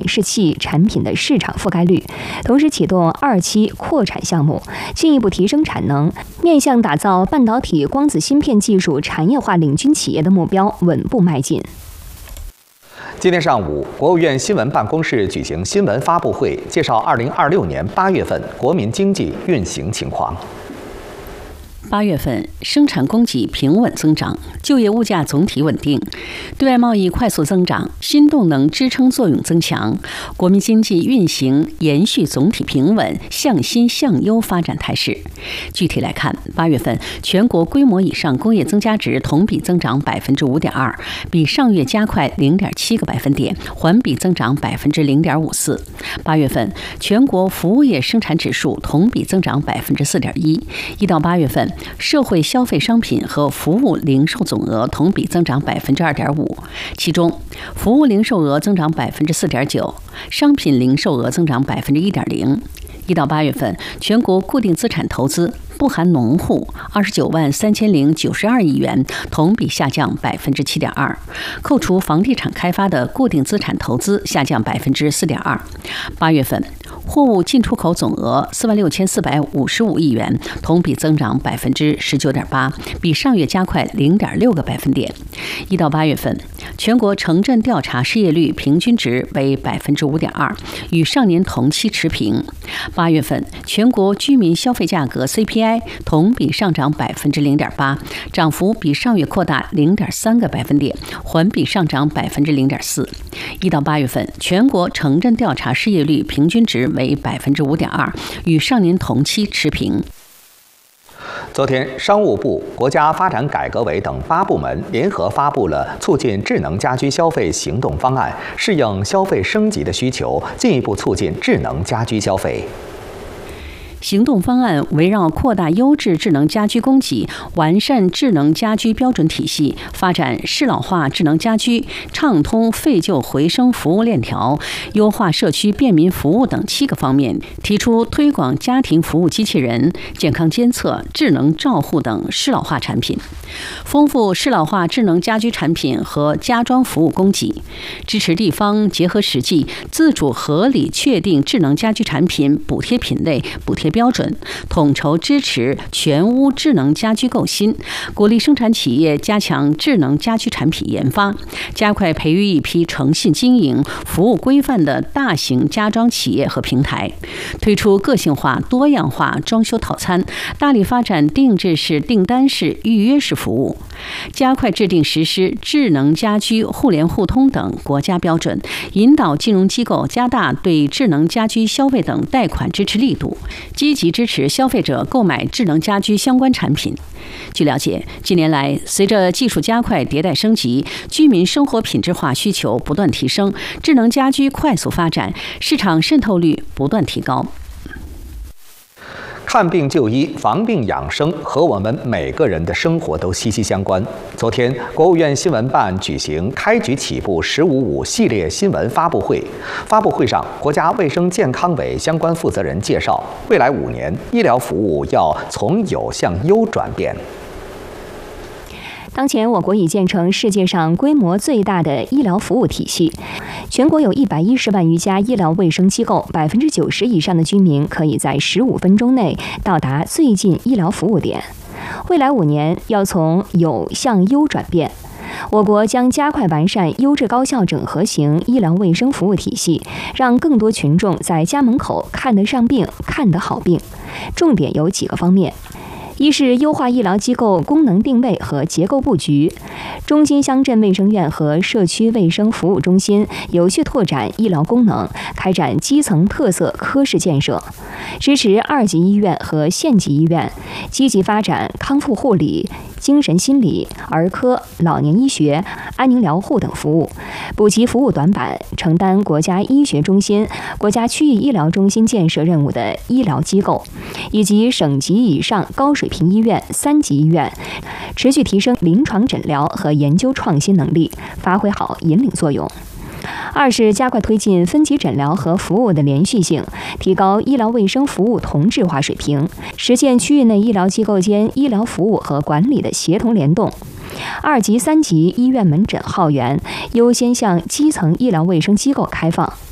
示器产品的市场覆盖率，同时启动2期扩产项目，进一步提升产能，面向打造半导体光子芯片技术产业化领军企业的目标稳步迈进。 今天上午，国务院新闻办公室举行新闻发布会，介绍2026年8月份国民经济运行情况。 8月份生产供给平稳增长，就业物价总体稳定，对外贸易快速增长，新动能支撑作用增强，国民经济运行延续总体平稳、向新向优发展态势。具体来看，8月份全国规模以上工业增加值同比增长5.2%，比上月加快0.7个百分点，环比增长0.54%。8月份全国服务业生产指数同比增长4.1%。1到8月份，社会消费商品和服务零售总额同比增长2.5%，其中服务零售额增长4.9%，商品零售额增长1.0%。1到8月份，全国固定资产投资不含农户293092亿元，同比下降7.2%，扣除房地产开发的固定资产投资下降4.2%。8月份，货物进出口总额46455亿元，同比增长19.8%，比上月加快0.6个百分点。1到8月份，全国城镇调查失业率平均值为5.2%，与上年同期持平。8月份，全国居民消费价格 CPI 同比上涨0.8%，涨幅比上月扩大0.3个百分点，环比上涨0.4%。1到8月份，全国城镇调查失业率平均值为5.2%，与上年同期持平。 昨天，商务部、国家发展改革委等8部门联合发布了促进智能家居消费行动方案，适应消费升级的需求，进一步促进智能家居消费。 行动方案围绕扩大优质智能家居供给、完善智能家居标准体系、发展适老化智能家居、畅通废旧回收服务链条、优化社区便民服务等7个方面，提出推广家庭服务机器人、健康监测、智能照护等适老化产品，丰富适老化智能家居产品和家装服务供给，支持地方结合实际，自主合理确定智能家居产品补贴品类、补贴标准，统筹支持全屋智能家居购新，鼓励生产企业加强智能家居产品研发，加快培育一批诚信经营、服务规范的大型家装企业和平台，推出个性化、多样化装修套餐，大力发展定制式、订单式、预约式服务，加快制定实施智能家居互联互通等国家标准，引导金融机构加大对智能家居消费等贷款支持力度，积极支持消费者购买智能家居相关产品。据了解，近年来，随着技术加快迭代升级，居民生活品质化需求不断提升，智能家居快速发展，市场渗透率不断提高。 看病就医、防病养生和我们每个人的生活都息息相关。昨天，国务院新闻办举行开局起步“15.5”系列新闻发布会。发布会上，国家卫生健康委相关负责人介绍，未来5年，医疗服务要从有向优转变。 当前，我国已建成世界上规模最大的医疗服务体系，全国有110万余家医疗卫生机构，90%以上的居民可以在15分钟内到达最近医疗服务点。未来5年要从有向优转变，我国将加快完善优质高效整合型医疗卫生服务体系，让更多群众在家门口看得上病、看得好病。重点有几个方面。一是优化医疗机构功能定位和结构布局，中心乡镇卫生院和社区卫生服务中心有序拓展医疗功能，开展基层特色科室建设，支持2级医院和县级医院积极发展康复护理、精神心理、儿科、老年医学、安宁疗护等服务，补齐服务短板，承担国家医学中心、国家区域医疗中心建设任务的医疗机构，以及省级以上高水平医院、3级医院，持续提升临床诊疗和研究创新能力，发挥好引领作用。二是加快推进分级诊疗和服务的连续性，提高医疗卫生服务同质化水平，实现区域内医疗机构间医疗服务和管理的协同联动。2级、3级医院门诊号源优先向基层医疗卫生机构开放。